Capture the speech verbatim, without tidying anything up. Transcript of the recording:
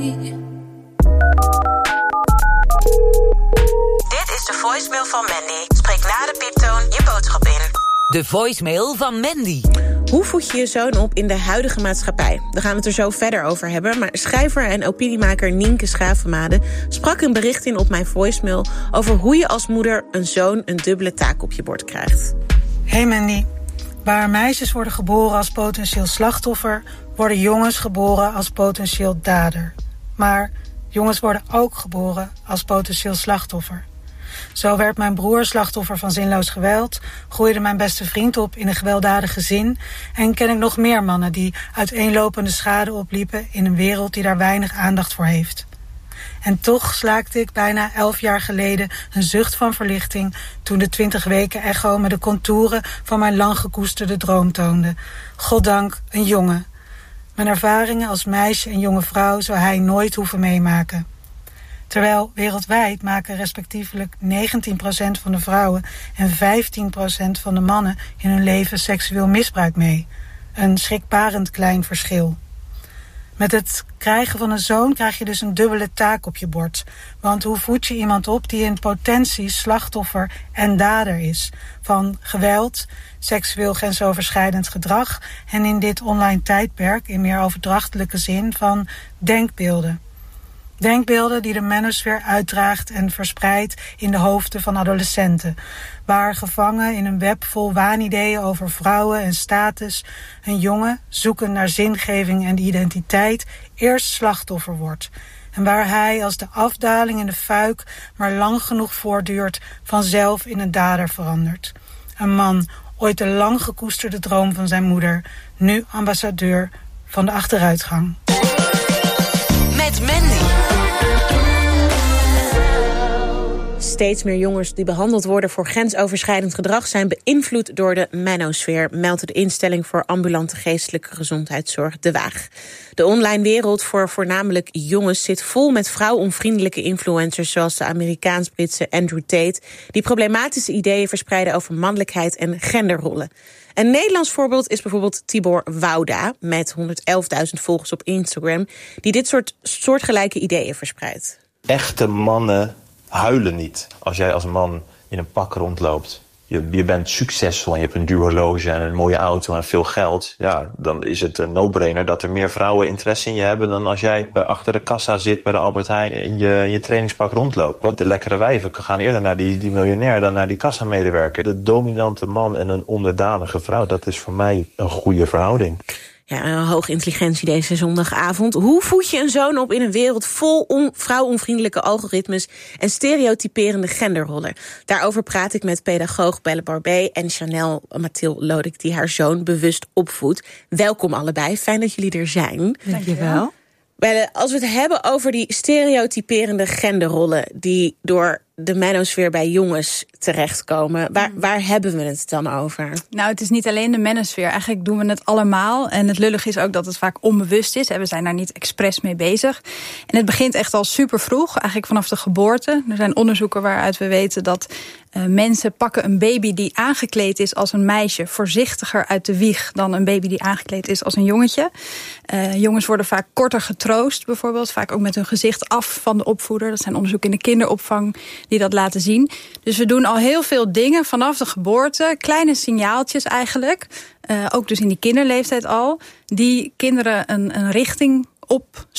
Dit is de voicemail van Mandy. Spreek na de pieptoon je boodschap in. De voicemail van Mandy. Hoe voed je je zoon op in de huidige maatschappij? We gaan het er zo verder over hebben, maar schrijver en opiniemaker Nienke Schavenmade sprak een bericht in op mijn voicemail over hoe je als moeder een zoon een dubbele taak op je bord krijgt. Hey Mandy, waar meisjes worden geboren als potentieel slachtoffer, worden jongens geboren als potentieel dader. Maar jongens worden ook geboren als potentieel slachtoffer. Zo werd mijn broer slachtoffer van zinloos geweld, groeide mijn beste vriend op in een gewelddadig gezin en ken ik nog meer mannen die uiteenlopende schade opliepen in een wereld die daar weinig aandacht voor heeft. En toch slaakte ik bijna elf jaar geleden een zucht van verlichting toen de twintig weken echo me de contouren van mijn lang gekoesterde droom toonde. Goddank een jongen. Mijn ervaringen als meisje en jonge vrouw zou hij nooit hoeven meemaken. Terwijl wereldwijd maken respectievelijk negentien procent van de vrouwen en vijftien procent van de mannen in hun leven seksueel misbruik mee. Een schrikbarend klein verschil. Met het krijgen van een zoon krijg je dus een dubbele taak op je bord. Want hoe voed je iemand op die in potentie slachtoffer en dader is? Van geweld, seksueel grensoverschrijdend gedrag en in dit online tijdperk in meer overdrachtelijke zin van denkbeelden. Denkbeelden die de manosfeer uitdraagt en verspreidt in de hoofden van adolescenten. Waar gevangen in een web vol waanideeën over vrouwen en status een jongen, zoekend naar zingeving en identiteit, eerst slachtoffer wordt. En waar hij als de afdaling in de fuik maar lang genoeg voortduurt vanzelf in een dader verandert. Een man, ooit de lang gekoesterde droom van zijn moeder, nu ambassadeur van de achteruitgang. Met Mandy. Steeds meer jongens die behandeld worden voor grensoverschrijdend gedrag zijn beïnvloed door de manosfeer, meldt de instelling voor ambulante geestelijke gezondheidszorg De Waag. De online wereld voor voornamelijk jongens zit vol met vrouwonvriendelijke influencers zoals de Amerikaans-Britse Andrew Tate, die problematische ideeën verspreiden over mannelijkheid en genderrollen. Een Nederlands voorbeeld is bijvoorbeeld Tibor Wouda met honderdelfduizend volgers op Instagram, die dit soort soortgelijke ideeën verspreidt. Echte mannen huilen niet. Als jij als man in een pak rondloopt, je, je bent succesvol en je hebt een duur horloge en een mooie auto en veel geld, ja, dan is het een no-brainer dat er meer vrouwen interesse in je hebben dan als jij achter de kassa zit bij de Albert Heijn en je, je trainingspak rondloopt. Want de lekkere wijven gaan eerder naar die, die miljonair dan naar die kassamedewerker. De dominante man en een onderdanige vrouw, dat is voor mij een goede verhouding. Ja, een hoge intelligentie deze zondagavond. Hoe voed je een zoon op in een wereld vol on- vrouwonvriendelijke algoritmes en stereotyperende genderrollen? Daarover praat ik met pedagoog Belle Barbé en Chanel Mathilde Lodik, die haar zoon bewust opvoedt. Welkom allebei, fijn dat jullie er zijn. Dankjewel. Belle, als we het hebben over die stereotyperende genderrollen die door de manosfeer bij jongens terechtkomen, waar, waar hebben we het dan over? Nou, het is niet alleen de manosfeer. Eigenlijk doen we het allemaal. En het lullig is ook dat het vaak onbewust is. We zijn daar niet expres mee bezig. En het begint echt al super vroeg, eigenlijk vanaf de geboorte. Er zijn onderzoeken waaruit we weten dat uh, mensen pakken een baby die aangekleed is als een meisje voorzichtiger uit de wieg dan een baby die aangekleed is als een jongetje. Uh, jongens worden vaak korter getroost bijvoorbeeld. Vaak ook met hun gezicht af van de opvoeder. Dat zijn onderzoeken in de kinderopvang die dat laten zien. Dus we doen al heel veel dingen vanaf de geboorte. Kleine signaaltjes eigenlijk. Uh, ook dus in die kinderleeftijd al. Die kinderen een, een richting op